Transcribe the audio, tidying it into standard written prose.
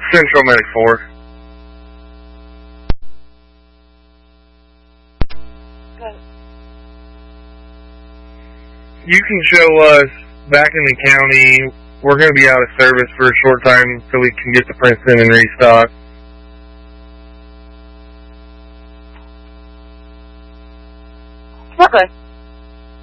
Central Medic 4. Good. You can show us back in the county. We're going to be out of service for a short time so we can get to Princeton and restock. Okay.